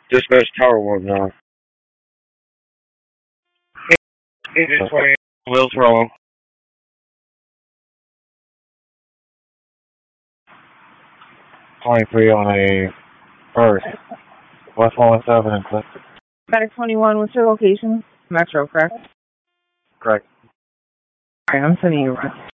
Dispatch Tower 1 now. Agent 20, Will's wrong. 23 on a first. West 117 and Cliff. Medic 21, what's your location? Metro, correct? Correct. Alright, I'm sending you a run.